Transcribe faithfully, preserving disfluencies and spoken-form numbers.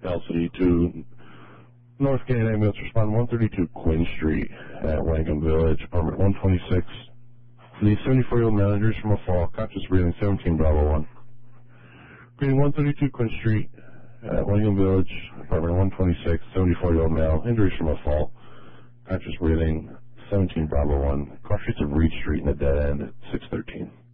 City to North Canaan Ambulance, respond one thirty-two Quinn Street at Wangham Village, apartment one twenty-six. The seventy-four-year-old male injuries from a fall, conscious breathing, seventeen Bravo one. Greeting one thirty-two Quinn Street at Wangham Village, apartment one twenty-six, seventy-four-year-old male, injuries from a fall, conscious breathing, seventeen Bravo one. Cross streets of Reed Street in a dead end at six thirteen.